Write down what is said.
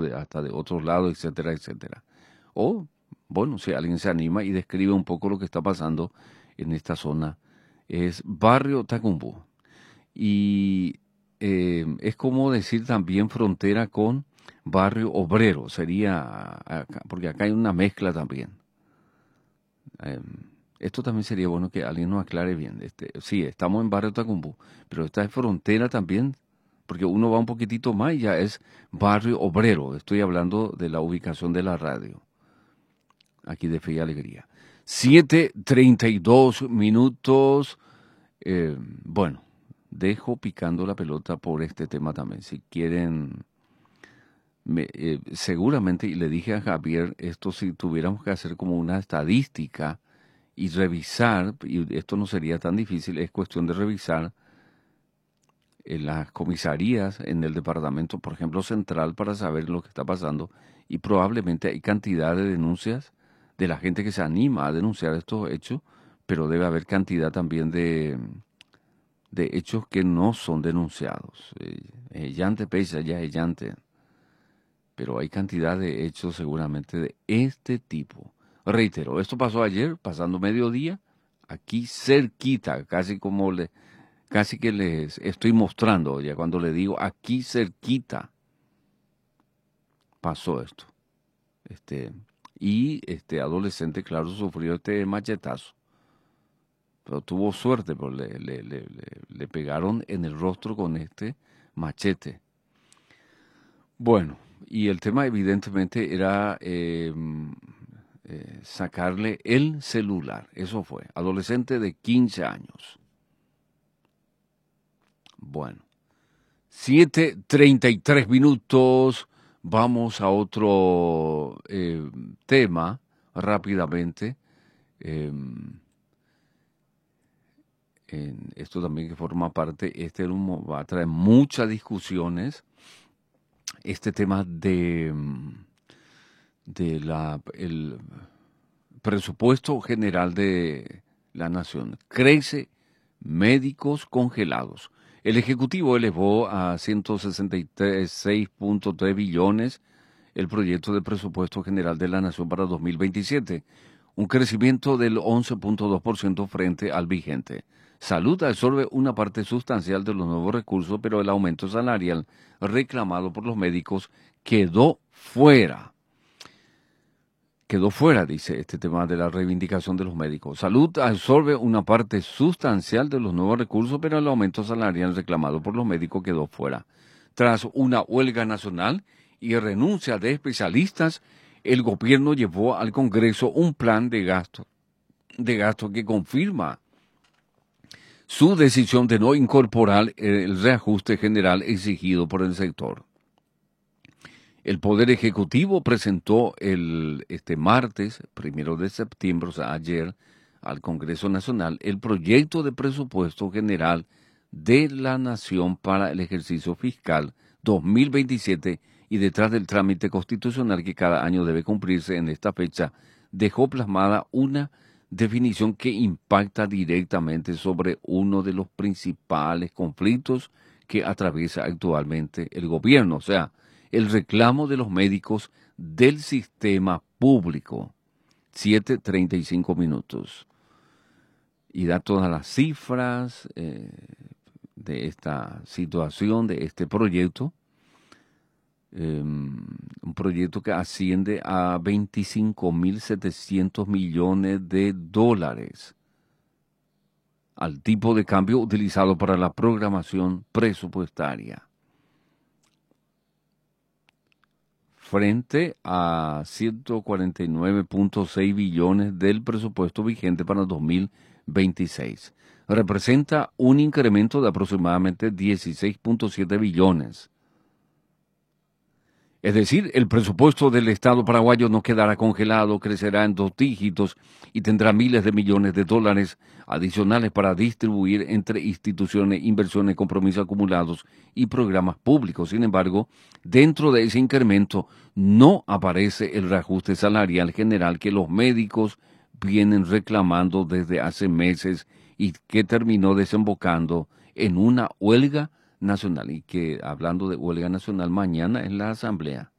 hasta de otros lados, etcétera, etcétera. O, bueno, si alguien se anima y describe un poco lo que está pasando en esta zona, es Barrio Tacumbú. Y es como decir también frontera con Barrio Obrero, sería, porque acá hay una mezcla también. Eh, Esto también sería bueno que alguien nos aclare bien. Sí, estamos en Barrio Tacumbú, pero esta es frontera también, porque uno va un poquitito más y ya es Barrio Obrero. Estoy hablando de la ubicación de la radio, aquí de Fe y Alegría. 7:32. Bueno, dejo picando la pelota por este tema también. Si quieren, seguramente, y le dije a Javier, esto si tuviéramos que hacer como una estadística y revisar, y esto no sería tan difícil, es cuestión de revisar en las comisarías en el departamento, por ejemplo, central, para saber lo que está pasando. Y probablemente hay cantidad de denuncias de la gente que se anima a denunciar estos hechos, pero debe haber cantidad también de hechos que no son denunciados. Llante pesa, ya es llante. Pero hay cantidad de hechos seguramente de este tipo. Reitero, esto pasó ayer, pasando mediodía, aquí cerquita, casi que les estoy mostrando, ya cuando le digo aquí cerquita pasó esto. Y este adolescente, claro, sufrió este machetazo. Pero tuvo suerte, porque le pegaron en el rostro con este machete. Bueno, y el tema evidentemente era sacarle el celular. Eso fue, adolescente de 15 años. Bueno, 7:33. Vamos a otro tema rápidamente. Esto también que forma parte, va a traer muchas discusiones. Este tema el presupuesto general de la nación. Crece médicos congelados. El Ejecutivo elevó a 166.3 billones el proyecto de presupuesto general de la nación para 2027, un crecimiento del 11.2% frente al vigente. Salud absorbe una parte sustancial de los nuevos recursos, pero el aumento salarial reclamado por los médicos quedó fuera. Quedó fuera, dice este tema de la reivindicación de los médicos. Salud absorbe una parte sustancial de los nuevos recursos, pero el aumento salarial reclamado por los médicos quedó fuera. Tras una huelga nacional y renuncia de especialistas, el gobierno llevó al Congreso un plan de gasto que confirma su decisión de no incorporar el reajuste general exigido por el sector. El Poder Ejecutivo presentó este martes, 1 de septiembre, o sea, ayer, al Congreso Nacional, el proyecto de presupuesto general de la Nación para el ejercicio fiscal 2027 y detrás del trámite constitucional que cada año debe cumplirse en esta fecha, dejó plasmada una definición que impacta directamente sobre uno de los principales conflictos que atraviesa actualmente el gobierno, o sea, el reclamo de los médicos del sistema público. 7:35. Y da todas las cifras de esta situación, de este proyecto. Un proyecto que asciende a 25.700 millones de dólares al tipo de cambio utilizado para la programación presupuestaria, frente a 149.6 billones del presupuesto vigente para 2026. Representa un incremento de aproximadamente 16.7 billones. Es decir, el presupuesto del Estado paraguayo no quedará congelado, crecerá en 2 dígitos y tendrá miles de millones de dólares adicionales para distribuir entre instituciones, inversiones, compromisos acumulados y programas públicos. Sin embargo, dentro de ese incremento no aparece el reajuste salarial general que los médicos vienen reclamando desde hace meses y que terminó desembocando en una huelga nacional, y que, hablando de huelga nacional, mañana en la Asamblea.